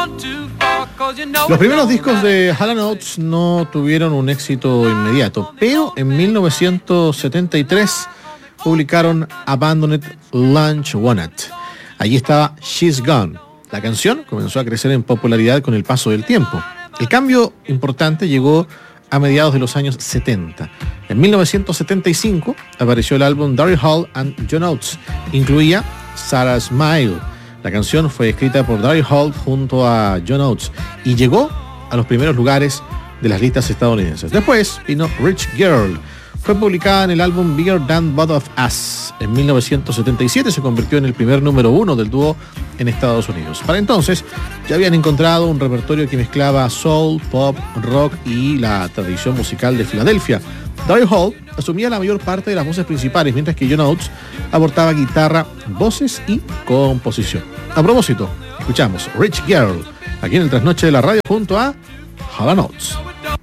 Los primeros discos de Hall & Oates no tuvieron un éxito inmediato, pero en 1973 publicaron Abandoned Lunch Wanted. Allí estaba She's Gone. La canción comenzó a crecer en popularidad con el paso del tiempo. El cambio importante llegó a mediados de los años 70. En 1975 apareció el álbum Daryl Hall and John Oates. Incluía Sarah Smile. La canción fue escrita por Daryl Hall junto a John Oates y llegó a los primeros lugares de las listas estadounidenses. Después vino Rich Girl. Fue publicada en el álbum Bigger Than Both of Us. En 1977 se convirtió en el primer número 1 del dúo en Estados Unidos. Para entonces ya habían encontrado un repertorio que mezclaba soul, pop, rock y la tradición musical de Filadelfia. Daryl Hall asumía la mayor parte de las voces principales, mientras que John Oates aportaba guitarra, voces y composición. A propósito, escuchamos Rich Girl aquí en el Trasnoche de la Radio junto a Hall & Oates.